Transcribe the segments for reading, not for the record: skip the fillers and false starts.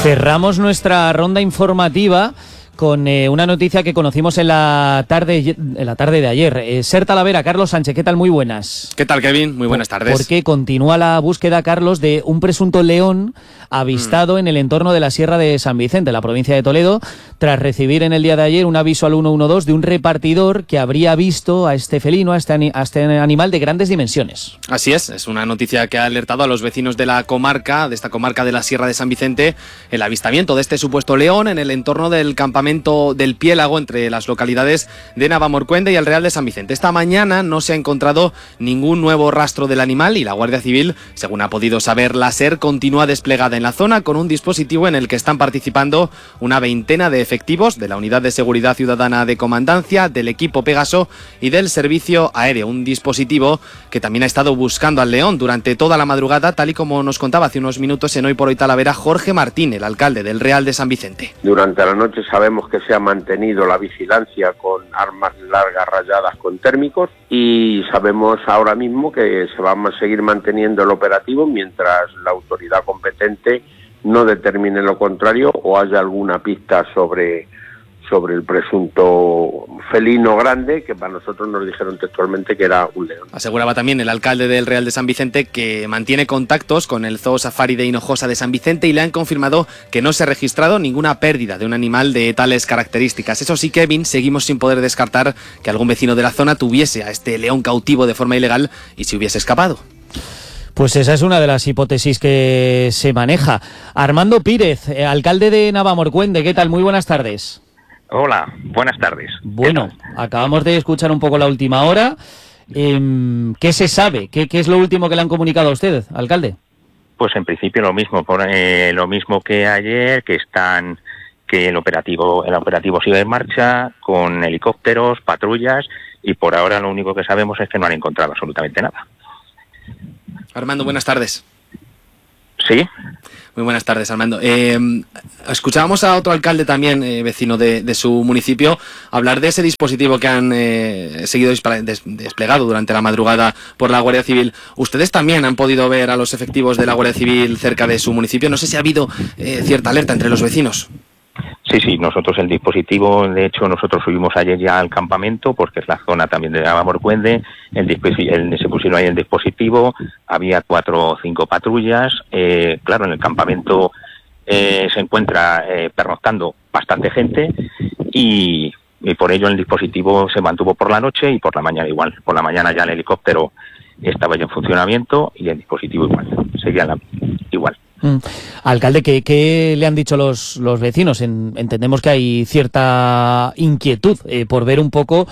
Cerramos nuestra ronda informativa con una noticia que conocimos en la tarde de ayer. Ser Talavera, Carlos Sánchez, ¿qué tal? Muy buenas. ¿Qué tal, Kevin? Muy buenas tardes. Porque continúa la búsqueda, Carlos, de un presunto león avistado en el entorno de la Sierra de San Vicente, la provincia de Toledo, tras recibir en el día de ayer un aviso al 112 de un repartidor que habría visto a este felino, a este animal de grandes dimensiones. Así es una noticia que ha alertado a los vecinos de la comarca, de esta comarca de la Sierra de San Vicente, el avistamiento de este supuesto león en el entorno del campamento del Piélago, entre las localidades de Navamorcuende y el Real de San Vicente. Esta mañana no se ha encontrado ningún nuevo rastro del animal y la Guardia Civil, según ha podido saber la SER, continúa desplegada en la zona con un dispositivo en el que están participando una veintena de efectivos de la Unidad de Seguridad Ciudadana de Comandancia, del equipo Pegaso y del Servicio Aéreo. Un dispositivo que también ha estado buscando al león durante toda la madrugada, tal y como nos contaba hace unos minutos en Hoy por Hoy Talavera Jorge Martín, el alcalde del Real de San Vicente. Durante la noche sabemos que se ha mantenido la vigilancia con armas largas rayadas con térmicos y sabemos ahora mismo que se va a seguir manteniendo el operativo mientras la autoridad competente no determine lo contrario o haya alguna pista sobre el presunto felino grande, que para nosotros nos dijeron textualmente que era un león. Aseguraba también el alcalde del Real de San Vicente que mantiene contactos con el Zoo Safari de Hinojosa de San Vicente y le han confirmado que no se ha registrado ninguna pérdida de un animal de tales características. Eso sí, Kevin, seguimos sin poder descartar que algún vecino de la zona tuviese a este león cautivo de forma ilegal y se hubiese escapado. Pues esa es una de las hipótesis que se maneja. Armando Pírez, alcalde de Navamorcuende, ¿qué tal? Muy buenas tardes. Hola, buenas tardes. Bueno, acabamos de escuchar un poco la última hora. ¿Qué se sabe? ¿Qué es lo último que le han comunicado a usted, alcalde? Pues en principio lo mismo que ayer, que el operativo sigue en marcha, con helicópteros, patrullas, y por ahora lo único que sabemos es que no han encontrado absolutamente nada. Armando, buenas tardes. ¿Sí? Muy buenas tardes, Armando. Escuchábamos a otro alcalde también, vecino de su municipio, hablar de ese dispositivo que han seguido desplegado durante la madrugada por la Guardia Civil. ¿Ustedes también han podido ver a los efectivos de la Guardia Civil cerca de su municipio? No sé si ha habido cierta alerta entre los vecinos. Sí, nosotros el dispositivo, de hecho nosotros subimos ayer ya al campamento porque es la zona también de Navamorcuende, se pusieron ahí el dispositivo, había 4 o 5 patrullas, claro, en el campamento se encuentra pernoctando bastante gente y por ello el dispositivo se mantuvo por la noche y por la mañana igual, por la mañana ya el helicóptero estaba ya en funcionamiento y el dispositivo igual, seguía igual. Alcalde, ¿qué le han dicho los vecinos? Entendemos que hay cierta inquietud por ver un poco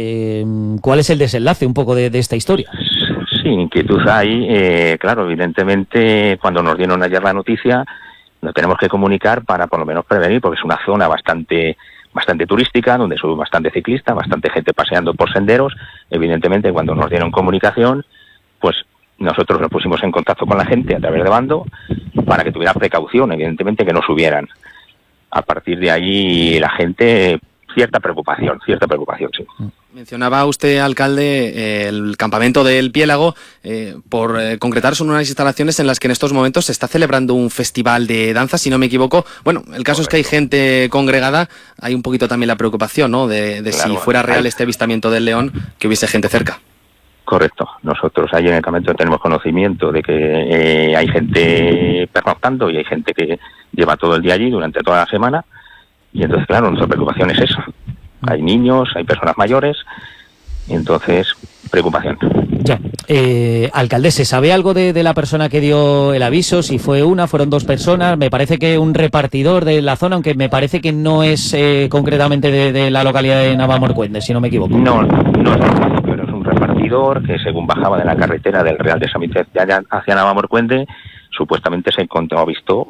cuál es el desenlace un poco de esta historia. Sí, inquietud hay. Claro, evidentemente, cuando nos dieron ayer la noticia, lo tenemos que comunicar para por lo menos prevenir, porque es una zona bastante turística, donde sube bastante ciclista, bastante gente paseando por senderos. Evidentemente, cuando nos dieron comunicación, pues nosotros nos pusimos en contacto con la gente a través de Bando para que tuviera precaución, evidentemente que no subieran. A partir de ahí la gente, cierta preocupación, sí. Mencionaba usted, alcalde, el campamento del Piélago. Por concretar, son unas instalaciones en las que en estos momentos se está celebrando un festival de danza, si no me equivoco. Bueno, el caso es que hay gente congregada, hay un poquito también la preocupación, ¿no?, de claro, si fuera real este avistamiento del león, que hubiese gente cerca. Correcto. Nosotros ahí en el campamento tenemos conocimiento de que hay gente pernoctando y hay gente que lleva todo el día allí durante toda la semana y entonces, claro, nuestra preocupación es eso. Hay niños, hay personas mayores y entonces, preocupación. Ya. Alcalde, ¿se sabe algo de la persona que dio el aviso? Si fue una, fueron 2 personas. Me parece que un repartidor de la zona, aunque me parece que no es concretamente de la localidad de Navamorcuende, si no me equivoco. No es un repartidor que según bajaba de la carretera del Real de San Vicente hacia Navamorcuende, supuestamente se encontró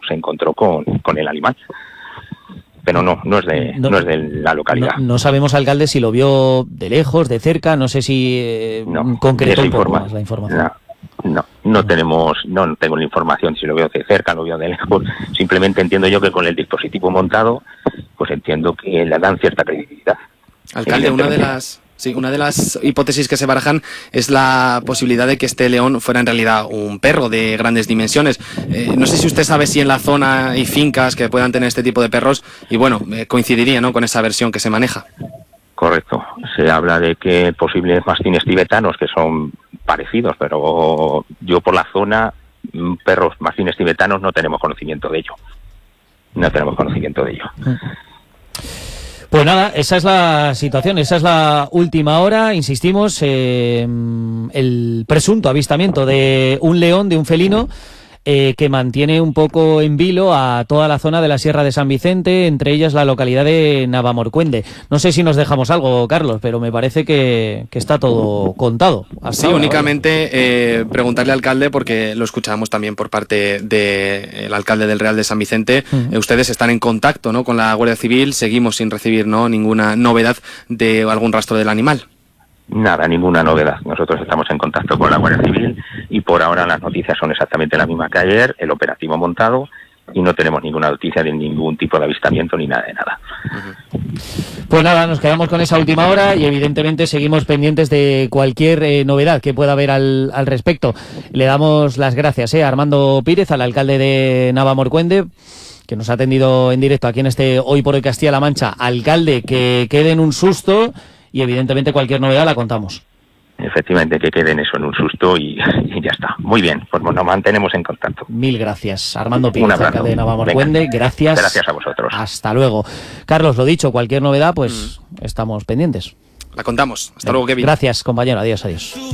con el animal. Pero no es de la localidad. No sabemos, alcalde, si lo vio de lejos, de cerca, no sé si concretó un poco más la información. No tengo la información si lo veo de cerca, lo veo de lejos. Simplemente entiendo yo que con el dispositivo montado, pues entiendo que le dan cierta credibilidad. Alcalde, una de las Sí, una de las hipótesis que se barajan es la posibilidad de que este león fuera en realidad un perro de grandes dimensiones. No sé si usted sabe si en la zona hay fincas que puedan tener este tipo de perros y bueno, coincidiría, ¿no?, con esa versión que se maneja. Correcto. Se habla de que posibles mastines tibetanos que son parecidos, pero yo por la zona, perros mastines tibetanos no tenemos conocimiento de ello. No tenemos conocimiento de ello. Pues nada, esa es la situación, esa es la última hora, insistimos, el presunto avistamiento de un león, de un felino, que mantiene un poco en vilo a toda la zona de la Sierra de San Vicente, entre ellas la localidad de Navamorcuende. No sé si nos dejamos algo, Carlos, pero me parece que está todo contado. Sí, ahora, únicamente preguntarle al alcalde, porque lo escuchamos también por parte del alcalde del Real de San Vicente. Ustedes están en contacto, ¿no?, con la Guardia Civil, seguimos sin recibir, ¿no?, ninguna novedad de algún rastro del animal. Nada, ninguna novedad. Nosotros estamos en contacto con la Guardia Civil y por ahora las noticias son exactamente las mismas que ayer, el operativo montado, y no tenemos ninguna noticia de ningún tipo de avistamiento ni nada de nada. Pues nada, nos quedamos con esa última hora y evidentemente seguimos pendientes de cualquier novedad que pueda haber al respecto. Le damos las gracias a Armando Pírez, al alcalde de Navamorcuende, que nos ha atendido en directo aquí en este Hoy por Hoy Castilla-La Mancha. Alcalde, que quede en un susto. Y evidentemente cualquier novedad la contamos. Efectivamente, que quede en eso, en un susto y ya está. Muy bien, pues nos mantenemos en contacto. Mil gracias. Armando Pírez, alcalde de Navamorcuende, gracias. Gracias a vosotros. Hasta luego. Carlos, lo dicho, cualquier novedad, pues estamos pendientes. La contamos. Hasta luego, Kevin. Gracias, compañero. Adiós, adiós.